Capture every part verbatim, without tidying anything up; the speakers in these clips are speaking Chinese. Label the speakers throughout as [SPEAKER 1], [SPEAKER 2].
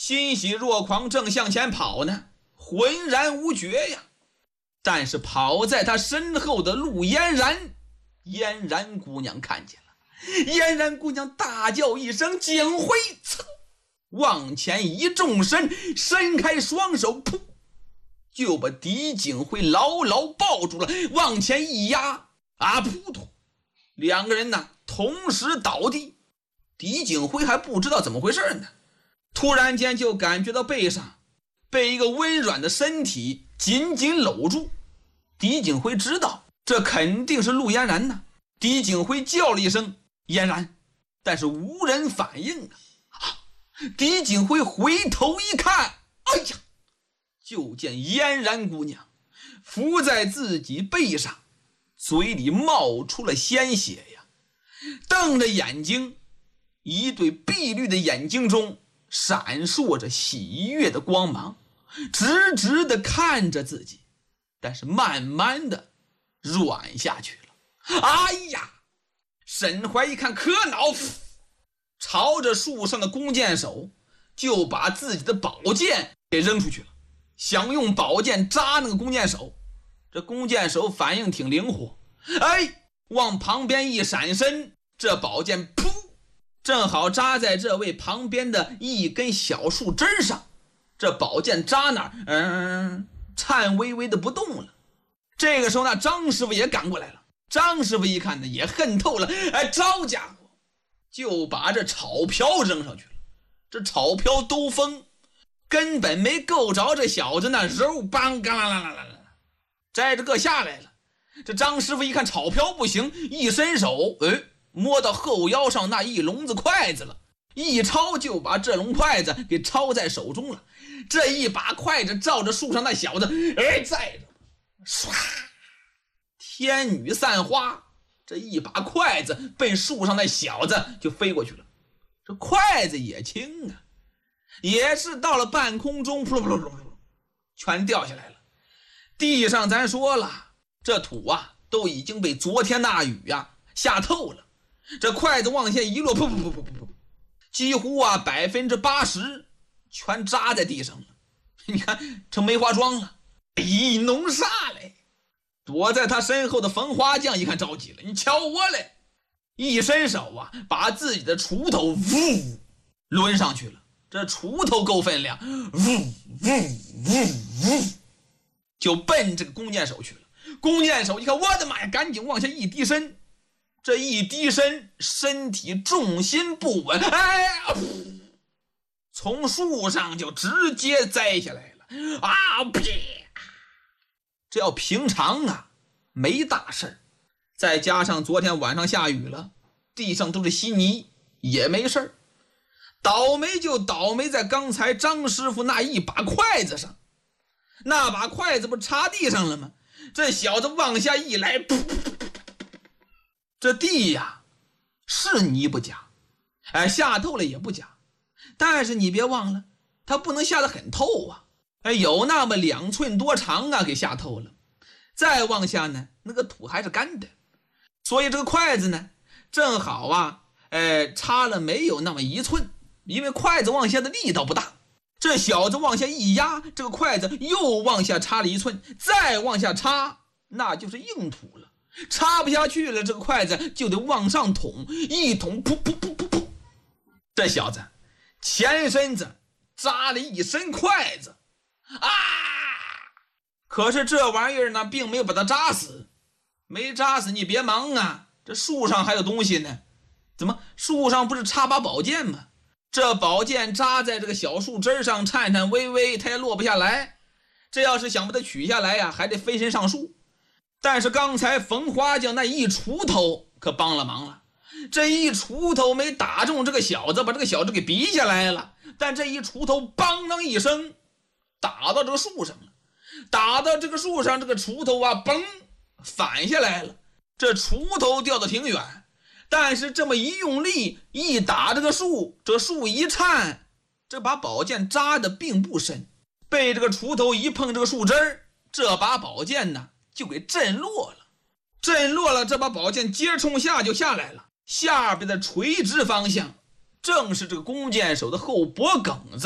[SPEAKER 1] 欣喜若狂，正向前跑呢，浑然无觉呀。但是跑在他身后的陆嫣然，嫣然姑娘看见了，嫣然姑娘大叫一声景辉，噌，往前一纵身，伸开双手，噗，就把狄景辉牢牢抱住了，往前一压，啊扑通，两个人呢同时倒地。狄景辉还不知道怎么回事呢，突然间就感觉到背上被一个温软的身体紧紧搂住。狄景辉知道这肯定是陆嫣然呢，狄景辉叫了一声嫣然，但是无人反应啊。狄景辉回头一看，哎呀，就见嫣然姑娘伏在自己背上，嘴里冒出了鲜血呀，瞪着眼睛，一对碧绿的眼睛中闪烁着喜悦的光芒，直直地看着自己，但是慢慢的软下去了。哎呀，沈怀一看可恼，朝着树上的弓箭手就把自己的宝剑给扔出去了，想用宝剑扎那个弓箭手。这弓箭手反应挺灵活，哎，往旁边一闪身，这宝剑噗，正好扎在这位旁边的一根小树枝上。这宝剑扎那儿，嗯，颤巍巍的不动了。这个时候呢，张师傅也赶过来了。张师傅一看呢，也恨透了，哎，招家伙，就把这草瓢扔上去了。这草瓢兜风，根本没够着这小子那肉邦嘎啦啦啦啦啦，摘着个下来了。这张师傅一看草瓢不行，一伸手，哎，摸到后腰上那一笼子筷子了，一抄就把这笼筷子给抄在手中了。这一把筷子照着树上那小子，哎，在着，唰，天女散花，这一把筷子被树上那小子就飞过去了。这筷子也轻啊，也是到了半空中，噗噗噗噗，全掉下来了。地上咱说了，这土啊都已经被昨天那雨呀、啊、下透了。这筷子往下一落，噗噗噗噗噗，几乎啊百分之八十全扎在地上了。你看成梅花桩了，一弄啥嘞？躲在他身后的冯花匠一看着急了，你瞧我嘞！一伸手啊，把自己的锄头呜抡上去了。这锄头够分量，呜呜呜呜，就奔这个弓箭手去了。弓箭手一看，我的妈呀，赶紧往下一低身。这一低身，身体重心不稳，哎呀，从树上就直接栽下来了啊！啪！这要平常啊，没大事，再加上昨天晚上下雨了，地上都是稀泥，也没事。倒霉就倒霉在刚才张师傅那一把筷子上，那把筷子不插地上了吗？这小子往下一来，噗噗噗噗，这地呀是泥不假，哎，下透了也不假，但是你别忘了，它不能下得很透啊，哎，有那么两寸多长啊，给下透了。再往下呢，那个土还是干的，所以这个筷子呢，正好啊，哎，插了没有那么一寸，因为筷子往下的力道不大。这小子往下一压，这个筷子又往下插了一寸，再往下插，那就是硬土了，插不下去了，这个筷子就得往上捅，一捅，噗噗噗噗噗，这小子前身子扎了一身筷子啊！可是这玩意儿呢，并没有把他扎死，没扎死你别忙啊，这树上还有东西呢。怎么树上不是插把宝剑吗？这宝剑扎在这个小树枝上，颤颤巍巍，它也落不下来。这要是想把它取下来呀、啊，还得飞身上树。但是刚才冯花匠那一锄头可帮了忙了，这一锄头没打中这个小子，把这个小子给逼下来了。但这一锄头邦当一声打到这个树上了，打到这个树上，这个锄头啊嘣反下来了。这锄头掉得挺远，但是这么一用力一打这个树，这树一颤，这把宝剑扎的并不深，被这个锄头一碰这个树枝儿，这把宝剑呢就给震落了。震落了，这把宝剑接冲下就下来了，下边的垂直方向正是这个弓箭手的后脖梗子。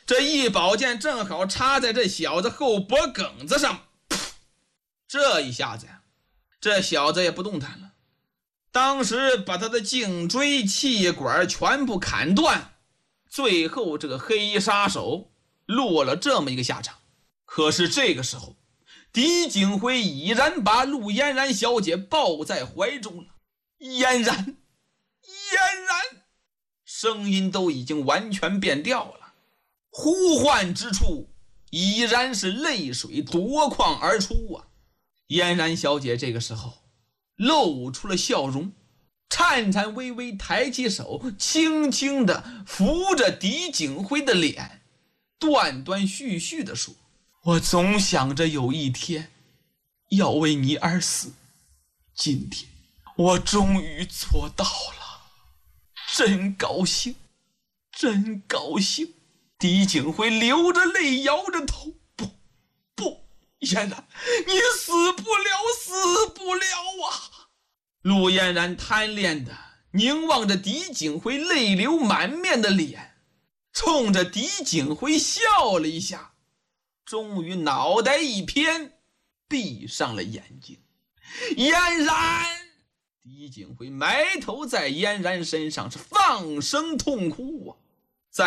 [SPEAKER 1] 这一宝剑正好插在这小子后脖梗子上，这一下子呀，这小子也不动弹了。当时把他的颈椎气管全部砍断，最后这个黑衣杀手落了这么一个下场。可是这个时候，狄景辉已然把陆嫣然小姐抱在怀中了。嫣然，嫣然，声音都已经完全变调了，呼唤之处已然是泪水夺眶而出啊！嫣然小姐这个时候露出了笑容，颤颤巍巍抬起手，轻轻地扶着狄景辉的脸，断断续续地说：我总想着有一天要为你而死，今天我终于做到了，真高兴，真高兴。狄景辉流着泪摇着头，不不，嫣然，你死不了，死不了啊！陆嫣然贪恋的凝望着狄景辉泪流满面的脸，冲着狄景辉笑了一下，终于脑袋一偏，闭上了眼睛。嫣然，狄景辉埋头在嫣然身上是放声痛哭啊！